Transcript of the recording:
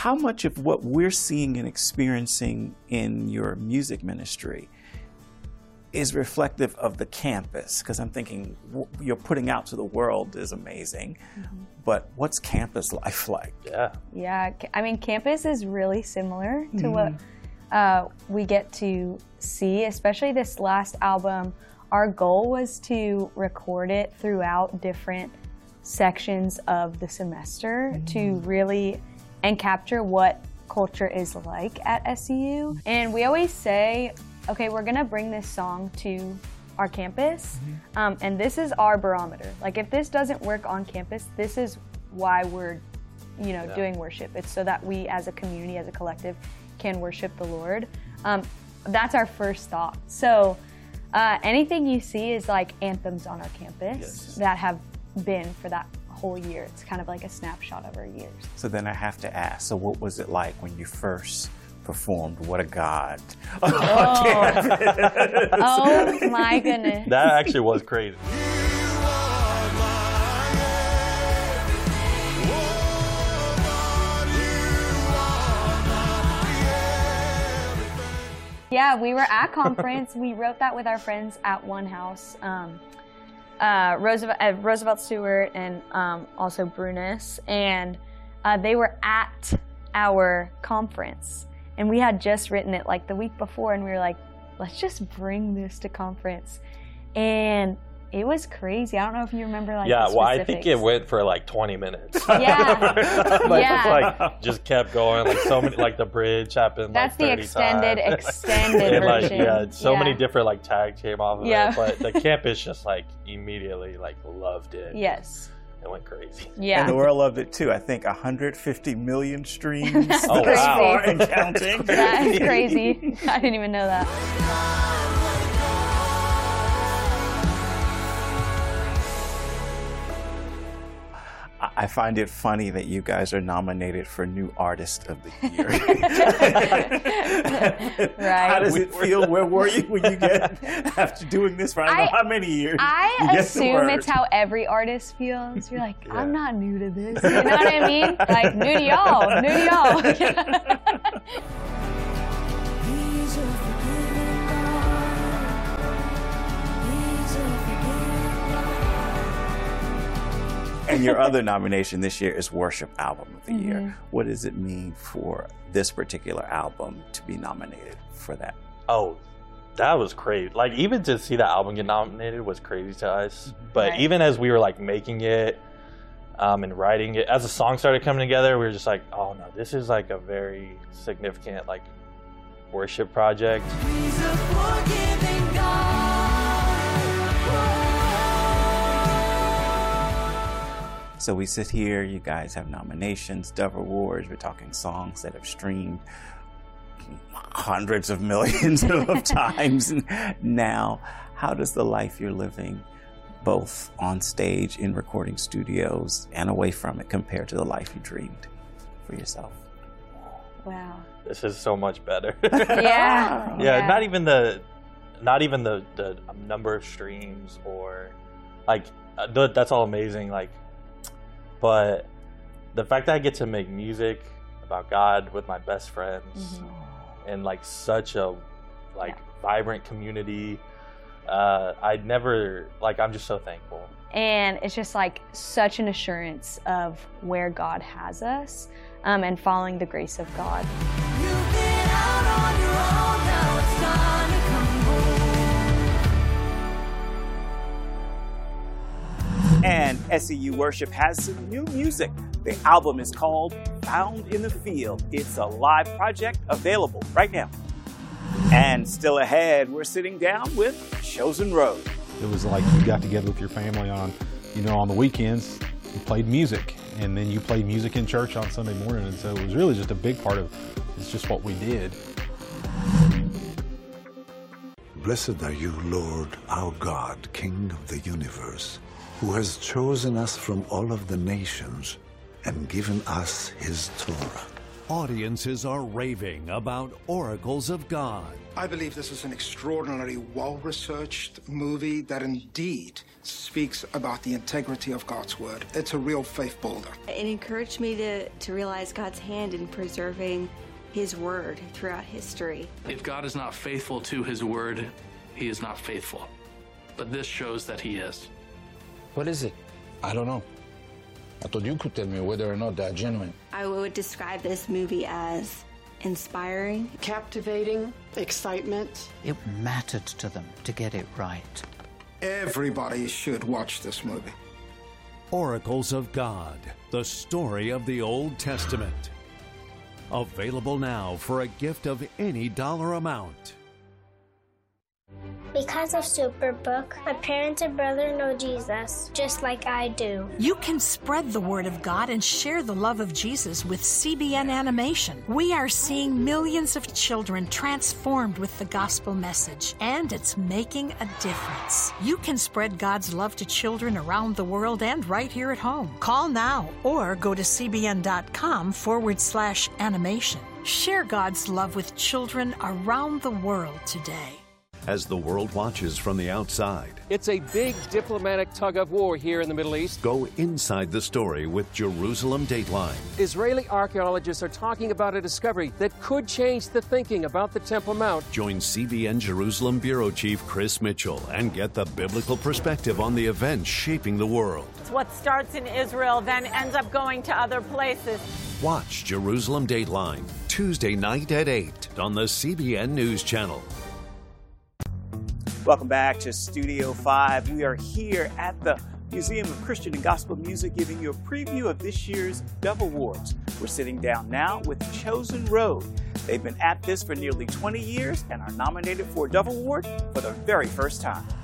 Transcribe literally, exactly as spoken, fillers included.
how much of what we're seeing and experiencing in your music ministry is reflective of the campus? Because I'm thinking what you're putting out to the world is amazing, mm-hmm. but what's campus life like? Yeah. Yeah, I mean, campus is really similar to mm-hmm. what uh, we get to see, especially this last album. Our goal was to record it throughout different sections of the semester mm-hmm. to really and capture what culture is like at S C U. And we always say, okay, we're gonna bring this song to our campus, mm-hmm. um, and this is our barometer. Like, if this doesn't work on campus, this is why we're, you know, yeah. doing worship. It's so that we, as a community, as a collective, can worship the Lord. Um, that's our first thought. So, uh, anything you see is like anthems on our campus yes. that have been for that whole year. It's kind of like a snapshot of our years. So then I have to ask, so what was it like when you first performed What a God? Oh, oh my goodness. That actually was crazy. Yeah, we were at conference. We wrote that with our friends at One House. Um, uh, Roosevelt, uh, Roosevelt Stewart and um, also Brunis. And uh, they were at our conference. And we had just written it like the week before, and we were like, let's just bring this to conference. And it was crazy. I don't know if you remember like Yeah, the well, I think it went for like twenty minutes. Yeah. like, yeah. like just kept going. Like so many, like the bridge happened. That's like the extended, times. extended and, like, version. Yeah, so yeah. many different like tags came off of yeah. it. But the campus just like immediately like loved it. Yes. It went crazy. Yeah. And the world loved it too. I think one hundred fifty million streams. That's oh, crazy. wow. And counting. That's crazy. I didn't even know that. I find it funny that you guys are nominated for New Artist of the Year. Right. How does it feel? Where were you when you get after doing this for I don't know I- how many years? I you get the assume word. it's how every artist feels. You're like, Yeah. I'm not new to this. You know what I mean? Like, new to y'all, new to y'all. And your other nomination this year is Worship Album of the Mm-hmm. Year. What does it mean for this particular album to be nominated for that? Oh, that was crazy. Like even to see that album get nominated was crazy to us. But Right. even as we were like making it um, and writing it, as the song started coming together, we were just like, oh no, this is like a very significant like worship project. He's a forgiving God. So we sit here, you guys have nominations, Dove Awards, we're talking songs that have streamed hundreds of millions of times now. How does the life you're living, both on stage, in recording studios, and away from it, compare to the life you dreamed for yourself? Wow. This is so much better. Yeah. yeah, not even the, not even the the number of streams or, like, uh, th- that's all amazing. Like, but the fact that I get to make music about God with my best friends Mm-hmm. and like such a like Yeah. vibrant community, uh, I'd never like. I'm just so thankful. And it's just like such an assurance of where God has us um, and following the grace of God. You've been out on your own, now it's time to come home. And S E U Worship has some new music. The album is called Found in the Field. It's a live project available right now. And still ahead, we're sitting down with Chosen Road. It was like you got together with your family on, you know, on the weekends, you played music, and then you played music in church on Sunday morning, and so it was really just a big part of, it's just what we did. Blessed are you, Lord, our God, King of the universe, who has chosen us from all of the nations and given us his Torah. Audiences are raving about Oracles of God. I believe this is an extraordinarily well-researched movie that indeed speaks about the integrity of God's Word. It's a real faith builder. It encouraged me to, to realize God's hand in preserving His Word throughout history. If God is not faithful to His Word, He is not faithful. But this shows that He is. What is it? I don't know. I thought you could tell me whether or not they're genuine. I would describe this movie as inspiring, captivating, excitement. It mattered to them to get it right. Everybody should watch this movie. Oracles of God, the story of the Old Testament. Available now for a gift of any dollar amount. Because of Superbook, my parents and brother know Jesus, just like I do. You can spread the word of God and share the love of Jesus with C B N Animation. We are seeing millions of children transformed with the gospel message, and it's making a difference. You can spread God's love to children around the world and right here at home. Call now or go to cbn.com forward slash animation. Share God's love with children around the world today. As the world watches from the outside, it's a big diplomatic tug of war here in the Middle East. Go inside the story with Jerusalem Dateline. Israeli archaeologists are talking about a discovery that could change the thinking about the Temple Mount. Join C B N Jerusalem Bureau Chief Chris Mitchell and get the biblical perspective on the events shaping the world. It's what starts in Israel then ends up going to other places. Watch Jerusalem Dateline Tuesday night at eight on the C B N News Channel. Welcome back to Studio five. We are here at the Museum of Christian and Gospel Music giving you a preview of this year's Dove Awards. We're sitting down now with Chosen Road. They've been at this for nearly twenty years and are nominated for a Dove Award for the very first time.